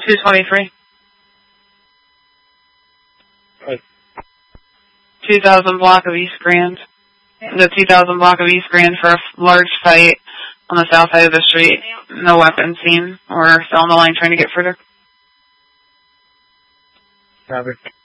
223. Right. 2000 block of East Grand. The 2000 block of East Grand for a large fight on the south side of the street. No weapons seen. We're still on the line trying to get further. Robert.